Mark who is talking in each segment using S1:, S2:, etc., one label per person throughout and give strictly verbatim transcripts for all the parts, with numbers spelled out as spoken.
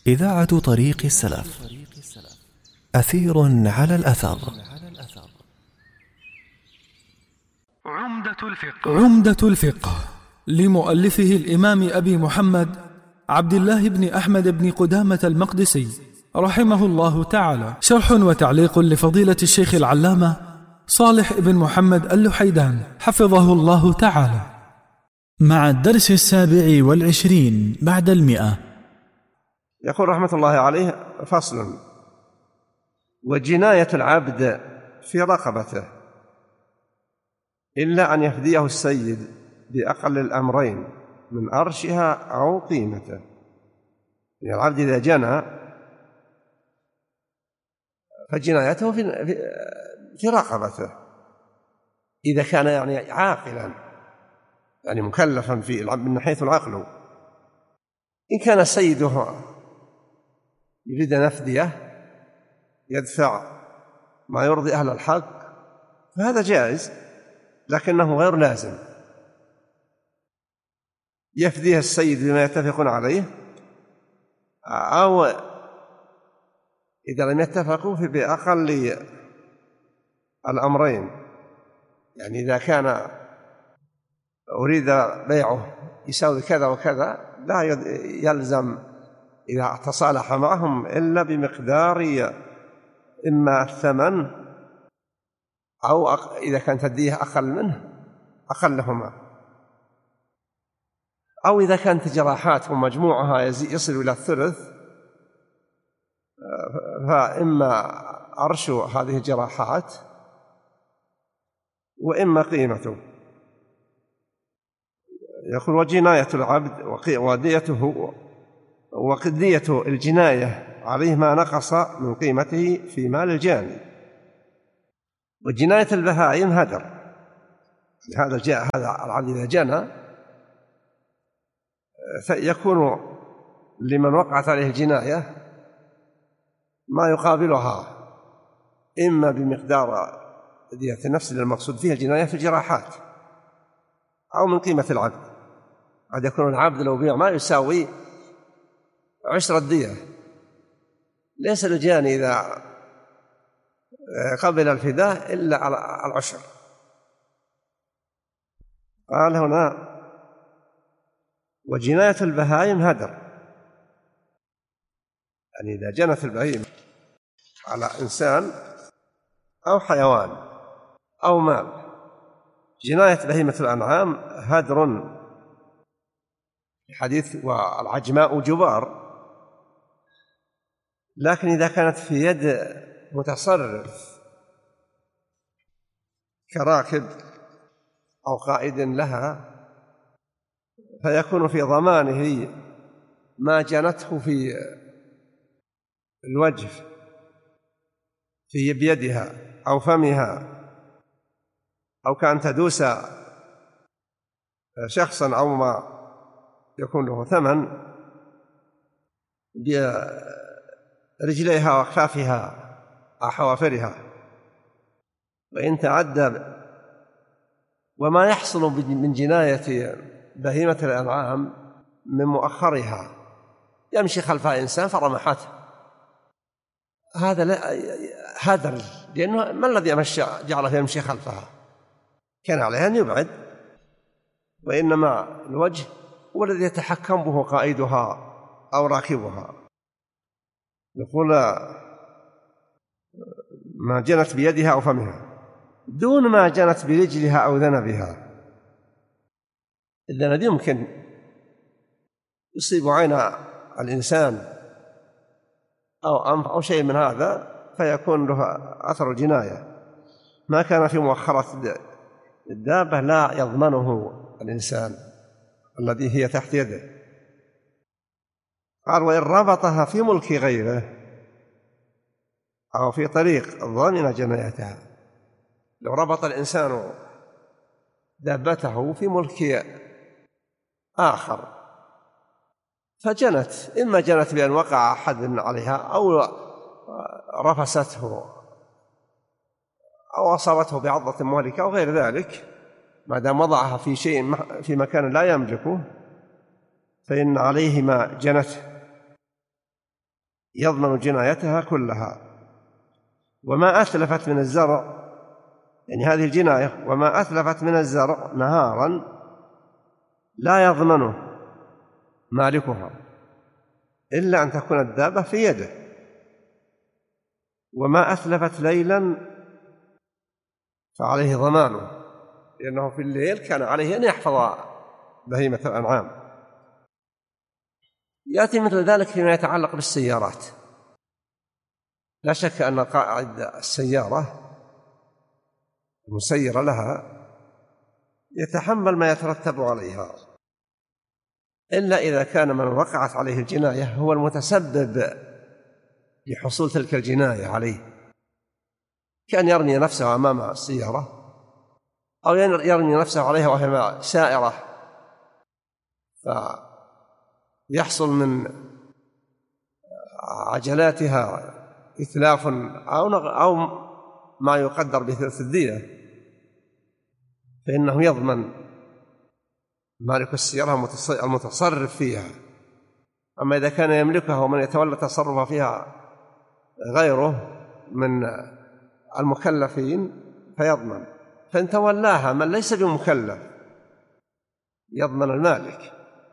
S1: إذاعة طريق السلف. أثير على الأثر.
S2: عمدة الفقه. عمدة الفقه لمؤلفه الإمام أبي محمد عبد الله بن أحمد بن قدامة المقدسي رحمه الله تعالى، شرح وتعليق لفضيلة الشيخ العلامة صالح بن محمد اللحيدان حفظه الله تعالى، مع الدرس السابع والعشرين بعد المئة.
S3: يقول رحمة الله عليه: فصل: وجناية العبد في رقبته إلا أن يفديه السيد بأقل الأمرين من أرشها أو قيمته. يعني العبد إذا جنى فجنايته في في رقبته إذا كان يعني عاقلا، يعني مكلفا في من حيث العقل. إن كان سيده يريد نفديه يدفع ما يرضي أهل الحق فهذا جائز، لكنه غير لازم. يفديه السيد بما يتفقون عليه، أو إذا لم يتفقوا في بأقل الأمرين. يعني إذا كان أريد بيعه يساوي كذا وكذا لا يلزم إذا تصالح معهم إلا بمقدار إما الثمن أو إذا كان تديه أقل منه أقلهما، أو إذا كانت جراحات ومجموعها يصل إلى الثلث فإما أرش هذه الجراحات وإما قيمته. يقول: وجناية العبد وديته وقدية الجناية عليه ما نقص من قيمته في مال الجاني. وجناية البهائم هدر. هذا جاء هذا العبد إذا جنى يكون لمن وقعت عليه الجناية ما يقابلها، إما بمقدار دية النفس المقصود فيها الجناية في الجراحات، أو من قيمة العبد. قد يكون العبد لو بيع ما يساوي عشر الدية، ليس الجاني إذا قبل الفداء إلا على العشر. قال هنا: وجناية البهائم هدر. يعني إذا جنت البهيمة على إنسان أو حيوان أو مال، جناية بهيمة الأنعام هدر، حديث والعجماء جبار. لكن إذا كانت في يد متصرف كراكب أو قائد لها فيكون في ضمانه ما جنته في الوجه في بيدها أو فمها، أو كان تدوس شخصا أو ما يكون له ثمن برجليها وأكفافها أو حوافرها. وإن تعدى وما يحصل من جناية بهيمة الأنعام من مؤخرها، يمشي خلفها إنسان فرمحته، هذا لا هدر، لأنه ما الذي يمشي جعله يمشي خلفها؟ كان عليها أن يبعد، وإنما الوجه هو الذي يتحكم به قائدها أو راكبها. يقول: ما جنت بيدها أو فمها دون ما جنت برجلها أو ذنبها. الذنب يمكن يصيب عين الإنسان أو أنف أو شيء من هذا فيكون له أثر الجناية. ما كان في مؤخرة الدابة لا يضمنه الإنسان الذي هي تحت يده. قال: وإن ربطها في ملك غيره أو في طريق ضمن جنايتها. لو ربط الإنسان دابته في ملك آخر فجنت، إما جنت بأن وقع أحد عليها أو رفسته أو أصابته بعضة مهلكة أو غير ذلك، ما دام وضعها في شيء في مكان لا يملكه فإن عليه ما جنته. يضمن جنايتها كلها. وما أتلفت من الزرع، يعني هذه الجناية، وما أتلفت من الزرع نهارا لا يضمنه مالكها إلا أن تكون الدابة في يده، وما أتلفت ليلا فعليه ضمانه، لأنه في الليل كان عليه أن يحفظ بهيمة الأنعام. يأتي مثل ذلك فيما يتعلق بالسيارات. لا شك أن قائد السيارة المسير لها يتحمل ما يترتب عليها، إلا إذا كان من وقعت عليه الجناية هو المتسبب لحصول تلك الجناية عليه، كان يرمي نفسه أمام السيارة أو يرمي نفسه عليها وهي سائرة فيحصل من عجلاتها إتلاف أو ما يقدر بثلث الدية، فإنه يضمن مالك السيارة المتصرف فيها. أما إذا كان يملكها ومن يتولى تصرفها فيها غيره من المكلفين فيضمن، فإن تولاها من ليس بمكلف يضمن المالك.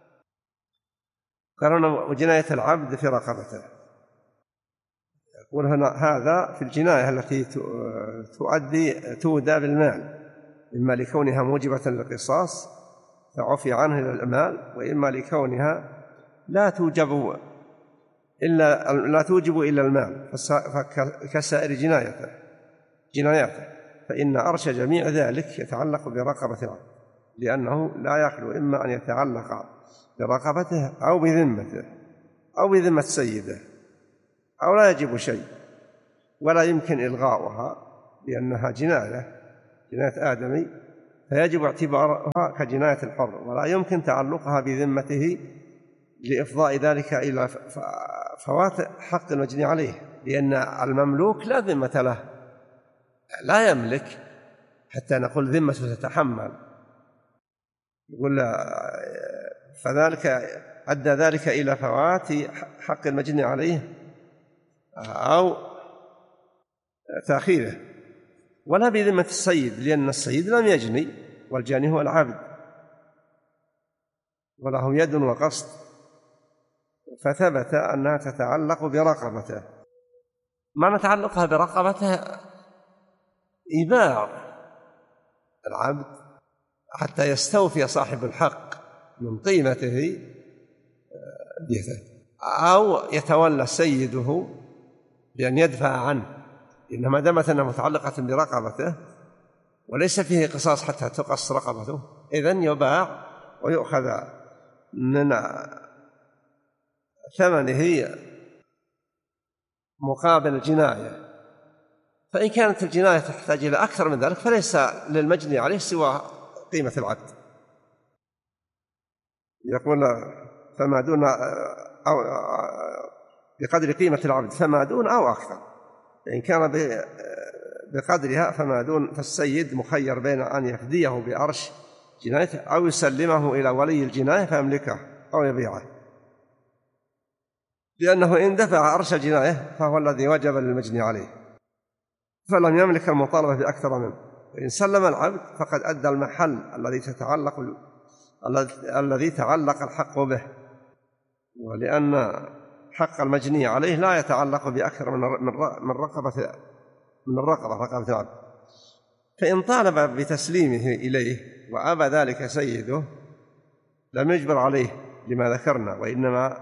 S3: قرن وجناية العبد في رقبته. يقول هنا هذا في الجناية التي تؤدي تودى بالمال، إما لكونها موجبة للقصاص فعفي عنه إلى المال، وإما لكونها لا توجب إلا لا توجب إلا المال فكسائر جنايته جناياته، فإن أرش جميع ذلك يتعلق برقبة العبد، لأنه لا يخلو إما أن يتعلق برقبته أو بذمته أو بذمة سيده، أو لا يجب شيء ولا يمكن إلغاؤها لأنها جناية جناية آدمي، فيجب اعتبارها كجناية الحر، ولا يمكن تعلقها بذمته لإفضاء ذلك إلى فوات حق المجني عليه، لأن المملوك لا ذمة له، لا يملك حتى نقول ذمته تتحمل. يقول فذلك أدى ذلك إلى فوات حق المجني عليه أو تأخيره، ولا بذمة السيد، لأن السيد لم يجني والجاني هو العبد وله يد وقصد، فثبت أنها تتعلق برقبته. ما نتعلقها برقبته إيباع العبد حتى يستوفي صاحب الحق من قيمته ديته، أو يتولى سيده بأن يدفع عنه، إنما دامت أنها متعلقة برقبته وليس فيه قصاص حتى تقص رقبته، إذن يباع ويؤخذ من ثمنه مقابل الجناية. فإن كانت الجناية تحتاج إلى أكثر من ذلك فليس للمجني عليه سوى قيمة العبد. يقول فما دون أو بقدر قيمة العبد فما دون أو أكثر، إن كان بقدرها فما دون، فالسيد مخير بين أن يفديه بأرش جنايته أو يسلمه إلى ولي الجناية فيملكه أو يبيعه، لأنه إن دفع أرش الجناية فهو الذي وجب للمجني عليه فلم يملك المطالبة بأكثر منه. إن سلم العبد فقد أدى المحل الذي تتعلق الذي تعلق الحق به، ولأن حق المجني عليه لا يتعلق بأكثر من رقبة من الرقبة رقبة العبد. فإن طالب بتسليمه إليه وأبى ذلك سيده لم يجبر عليه لما ذكرنا، وإنما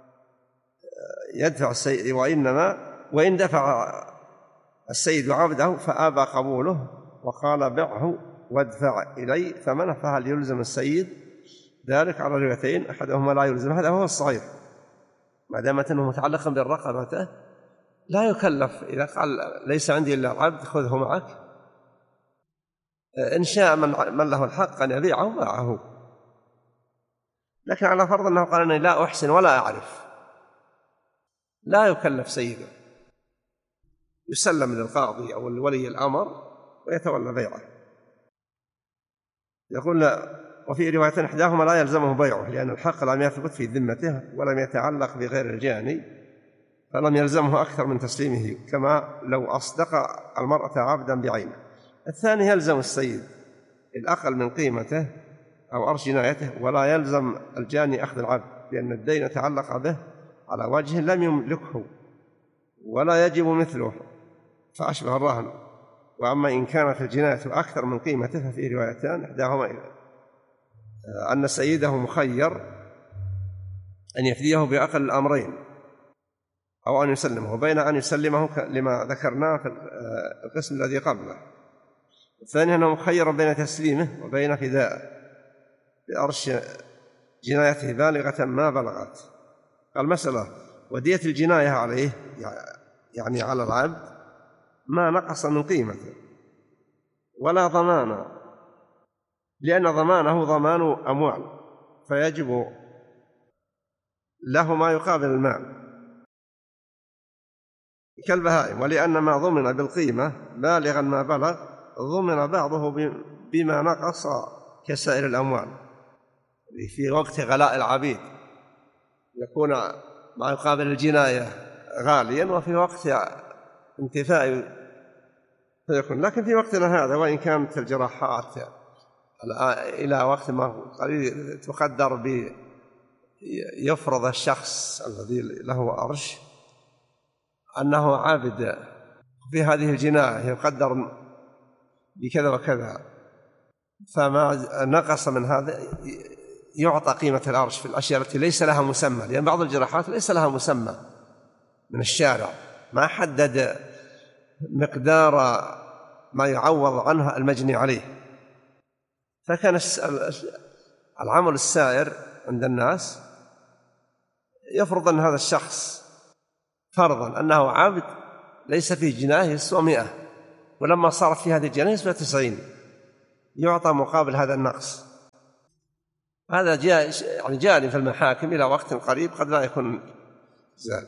S3: يدفع السيد وإنما وإن دفع السيد عبده فأبى قبوله وقال بعه وادفع إلي ثمنه، فهل يلزم السيد ذلك؟ على روايتين أحدهما لا يلزم، هذا هو الصحيح، ما دامت أنه متعلقا بالرقبة لا يكلف. إذا قال ليس عندي إلا العبد خذه معك، إن شاء من له الحق أن يبيعه باعه، لكن على فرض أنه قال أني لا أحسن ولا أعرف لا يكلف سيده، يسلم للقاضي أو الولي الأمر ويتولى بيعه. يقول وفي رواية إحداهما لا يلزمه بيعه، لأن الحق لم يثبت في ذمته ولم يتعلق بغير الجاني، فلم يلزمه أكثر من تسليمه، كما لو أصدق المرأة عبدا بعينه. الثاني يلزم السيد الأقل من قيمته أو أرش جنايته، ولا يلزم الجاني أخذ العبد، لأن الدين تعلق به على وجه لم يملكه ولا يجب مثله فأشبه الرهن. وأما إن كانت الجناية أكثر من قيمته ففي روايتان، إحداهما أن سيده مخير أن يفديه بأقل الأمرين أو أن يسلمه، بين أن يسلمه لما ذكرناه في القسم الذي قبله. الثاني أنه مخير بين تسليمه وبين فداء بأرش جنايته بالغة ما بلغت. المسألة ودية الجناية عليه يعني على العبد ما نقص من قيمته، ولا ضمان، لأن ضمانه ضمان أموال فيجب له ما يقابل المال كالبهائم. ولأن ما ضمن بالقيمة بالغا ما بلغ ضمن بعضه بما نقص كسائر الأموال. في وقت غلاء العبيد يكون ما يقابل الجناية غاليا، وفي وقت انتفاء فيكون. لكن في وقتنا هذا وإن كانت الجراحات إلى وقت ما قليل تقدر ب يفرض الشخص الذي له أرش أنه عابد في هذه الجناية يقدر بكذا وكذا، فما نقص من هذا يعطى قيمة الأرش في الأشياء التي ليس لها مسمى، لأن يعني بعض الجراحات ليس لها مسمى من الشارع، ما حدد مقدار ما يعوض عنها المجني عليه. فكان العمل السائر عند الناس يفرض أن هذا الشخص فرضا أنه عبد ليس فيه جناية يسوى مئة، ولما صارت في هذه الجناية يسوى تسعين، يعطى مقابل هذا النقص. هذا جاء يعني جاري في المحاكم إلى وقت قريب، قد لا يكون زال.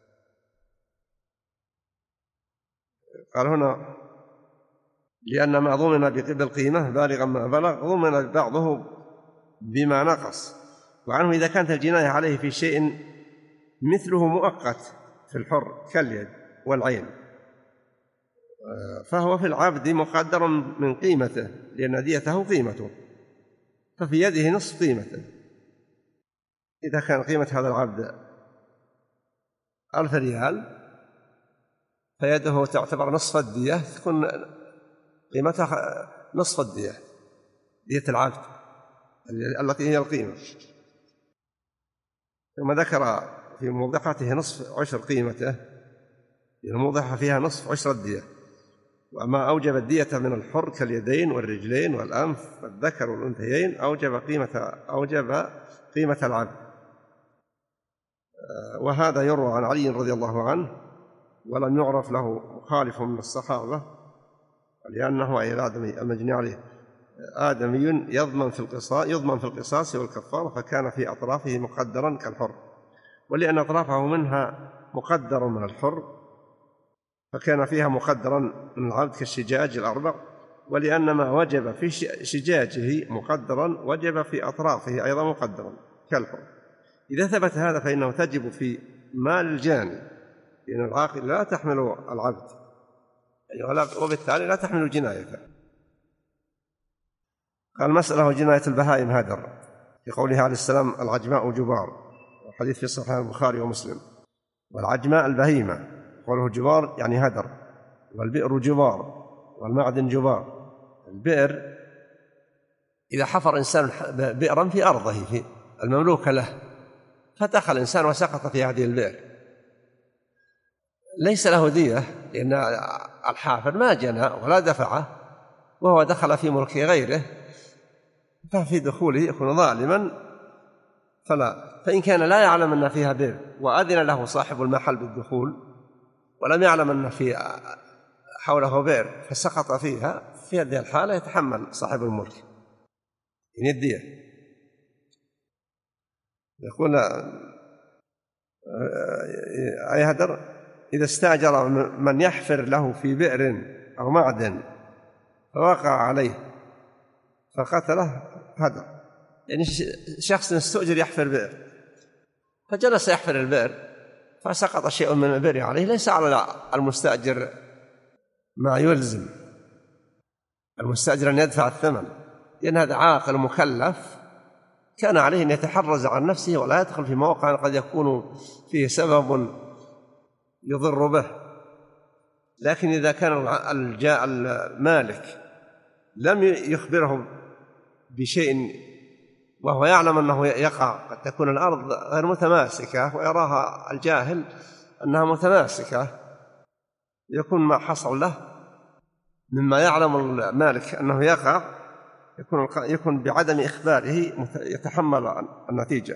S3: قال هنا لأن ما ضمن بالقيمة بالغا ما بلغ ضمن بعضه بما نقص. وعنه إذا كانت الجناية عليه في شيء مثله مؤقت في الحر كاليد والعين، فهو في العبد مقدر من قيمته، لأن ديته قيمته، ففي يده نصف قيمته. إذا كان قيمة هذا العبد ألف ريال فيده تعتبر نصف الدية، تكون قيمتها نصف الدية، دية العبد التي هي القيمة. ثم ذكر في موضحته نصف عشر قيمته، الموضحة فيها نصف عشر الدية. وما أوجب الدية من الحر كاليدين والرجلين والأنف والذكر والأنثيين أوجب قيمة أوجب قيمة العبد. وهذا يروى عن علي رضي الله عنه، ولم يعرف له مخالف من الصحابة، لأنه أي الآدمي المجني عليه آدمي يضمن في القصاص يضمن في القصاص والكفارة، فكان في أطرافه مقدرا كالحر، ولأن أطرافه منها مقدر من الحر فكان فيها مقدرا من العبد كالشجاج الأربع، ولأن ما وجب في شجاجه مقدرا وجب في أطرافه أيضا مقدرا كالحر. إذا ثبت هذا فإنه تجب في مال الجاني، لأن العاقل لا تحمل العبد وبالتالي لا تحمل جنايته. قال مسألة جناية البهائم هدر، في قوله عليه السلام العجماء جبار، والحديث في صحيح البخاري ومسلم. والعجماء البهيمة، قوله جبار يعني هدر. والبئر جبار والمعدن جبار. البئر إذا حفر إنسان بئرا في أرضه في المملوكة له، فدخل إنسان وسقط في هذه البئر، ليس له دية، لأن الحافر ما جنى ولا دفعه، وهو دخل في ملك غيره، ففي دخوله يكون ظالما فلا. فإن كان لا يعلم أن فيها بئر وأذن له صاحب المحل بالدخول ولم يعلم أن في حوله بئر فسقط فيها، في هذه الحالة يتحمل صاحب الملك إن الدية. يقول أي هدر إذا استأجر من يحفر له في بئر أو معدن فوقع عليه فقتله هدر. يعني شخص استأجر يحفر بئر فجلس يحفر البئر فسقط شيء من البر عليه، ليس على المستأجر ما يلزم المستأجر أن يدفع الثمن، لأن هذا عاقل مكلف كان عليه أن يتحرز عن نفسه ولا يدخل في موقع قد يكون فيه سبب يضر به. لكن إذا كان المالك لم يخبره بشيء وهو يعلم أنه يقع، قد تكون الأرض غير متماسكة ويراها الجاهل أنها متماسكة، يكون ما حصل له مما يعلم المالك أنه يقع يكون يكون بعدم إخباره يتحمل النتيجة.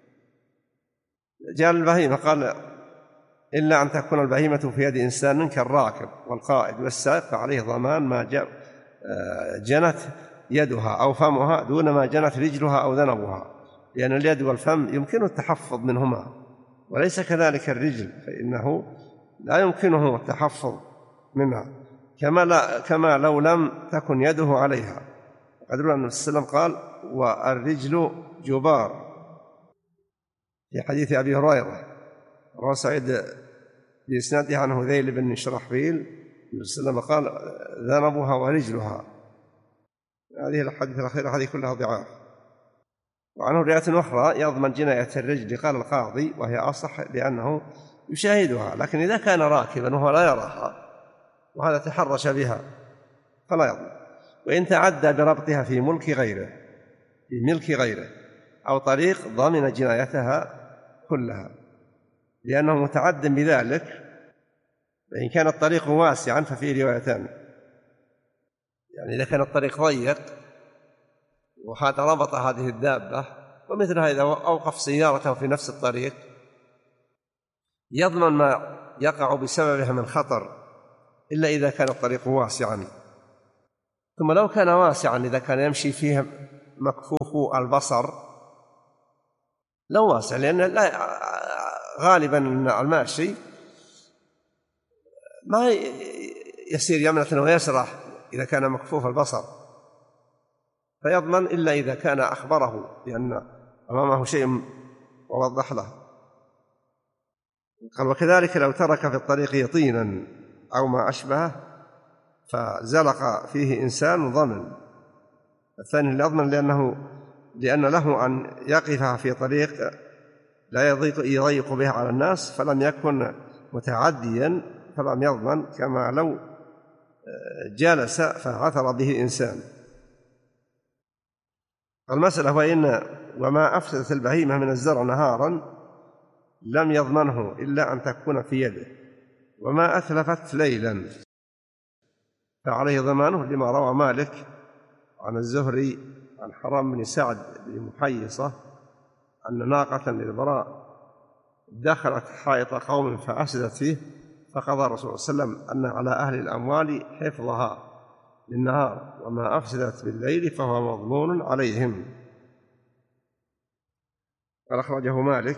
S3: جاء البهيمة قال إلا أن تكون البهيمة في يد إنسان كالراكب والقائد والسائق فعليه ضمان ما جنت يدها أو فمها دون ما جنت رجلها أو ذنبها، لأن اليد والفم يمكن التحفظ منهما، وليس كذلك الرجل فإنه لا يمكنه التحفظ منها، كما, لا كما لو لم تكن يده عليها. قد روى النبي صلى الله عليه وسلم قال والرجل جبار في حديث أبي هريرة رواه سعيد بإسناده عن هذيل بن شرحبيل النبي صلى الله عليه وسلم قال ذنبها ورجلها. هذه الحديث الأخيرة هذه كلها ضعاف. وعنه رواية أخرى يضمن جناية الرجل قال القاضي وهي أصح لأنه يشاهدها، لكن إذا كان راكبا وهو لا يراها وهذا تحرش بها فلا يضمن. وإن تعدى بربطها في ملك غيره في ملك غيره أو طريق ضمن جنايتها كلها لأنه متعد بذلك. فإن كان الطريق واسعا ففي روايتان، يعني إذا كان الطريق ضيق وهذا ربط هذه الدابة ومثل هذا أوقف سيارته في نفس الطريق يضمن ما يقع بسببها من خطر، إلا إذا كان الطريق واسعا. ثم لو كان واسعا إذا كان يمشي فيه مكفوف البصر لو واسع، لأن لا غالبا الماشي ما يسير يمنة ويسرح إذا كان مكفوف البصر، فيضمن إلا إذا كان أخبره لأن أمامه شيء ووضح له. قال وكذلك لو ترك في الطريق يطينا أو ما أشبهه فزلق فيه إنسان ضمن. الثاني لا يضمن لأنه لأن له أن يقف في طريق لا يضيق, يضيق بها على الناس فلم يكن متعديا فلم يضمن، كما لو جلس فعثر به إنسان. المسألة وإن وما أفسدت البهيمة من الزرع نهارا لم يضمنه إلا أن تكون في يده، وما أتلفت ليلا فعليه ضمانه، لما روى مالك عن الزهري عن حرام بن سعد بن محيصة أن ناقة للبراء دخلت حائط قوم فأفسدت فيه، فقضى الرسول صلى الله عليه وسلم أن على أهل الأموال حفظها للنهار وما أفسدت بالليل فهو مضمون عليهم. قال أخرجه مالك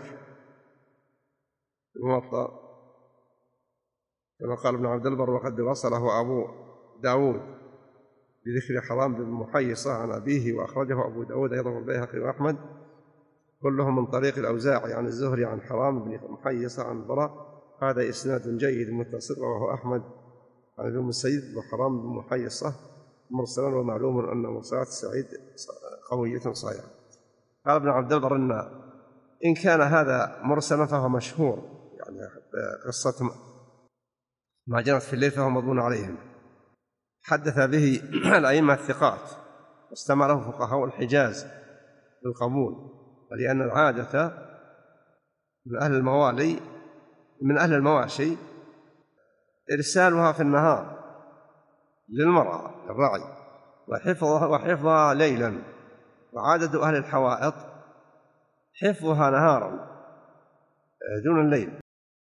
S3: الموطأ كما قال ابن عبد البر وقد وصله أبو داود بذكر حرام بن محيصة عن أبيه، وأخرجه أبو داود أيضا والبيهقي وأحمد كلهم من طريق الأوزاعي عن الزهري عن حرام بن محيصة عن البراء. هذا إسناد جيد متصل، وهو أحمد عن ابن السيد وحرام بن محيصة مرسلا، ومعلوم أن مرسلات سعيد قوية صحيحة. قال ابن عبد البر إن إن كان هذا مرسلا فهو مشهور، يعني قصة ما جرت في الليل فهو مضمون عليهم. حدث به الأئمة الثقات واستعمله فقهاء الحجاز بالقبول، ولأن العادة من أهل الموالي من أهل المواشي إرسالها في النهار للمرأة الرعي وحفظها, وحفظها ليلا، وعادة أهل الحوائط حفظها نهارا دون الليل.